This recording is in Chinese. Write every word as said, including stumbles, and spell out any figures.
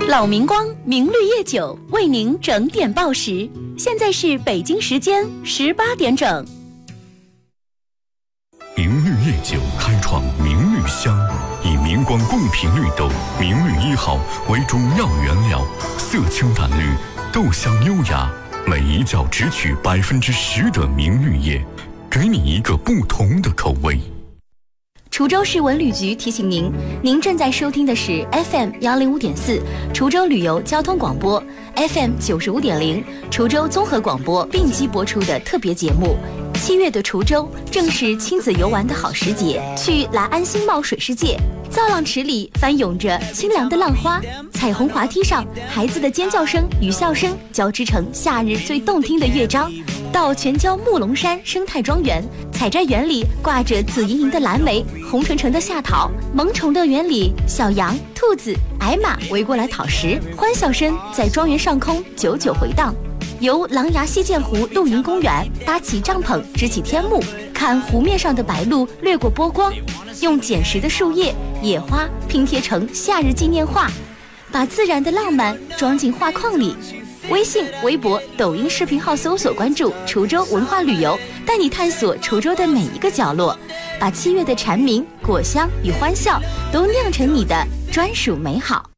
老明光明绿叶酒为您整点报时，现在是北京时间十八点整。 明绿叶酒开创明绿香，以明光贡品绿豆明绿一号为主要原料，色清淡绿，豆香优雅，每一角只取百分之十的明绿叶，给你一个不同的口味。 滁州市文旅局提醒您，您正在收听的是 F M 幺零五点四滁州旅游交通广播 ，F M 九十五点零滁州综合广播并机播出的特别节目。七月的滁州正是亲子游玩的好时节，去来安新茂水世界，造浪池里翻涌着清凉的浪花，彩虹滑梯上孩子的尖叫声与笑声交织成夏日最动听的乐章。到全椒木龙山生态庄园，采摘园里挂着紫莹莹的蓝莓，红澄澄的夏桃，萌宠乐园里小羊、兔子、矮马围过来讨食，欢笑声在庄园上空久久回荡。由狼牙溪涧湖露营公园搭起帐篷，支起天幕，看湖面上的白鹭掠过波光，用捡拾的树叶、野花拼贴成夏日纪念画，把自然的浪漫装进画框里。微信、微博、抖音视频号搜索关注滁州文化旅游，带你探索滁州的每一个角落，把七月的蝉鸣、果香与欢笑都酿成你的专属美好。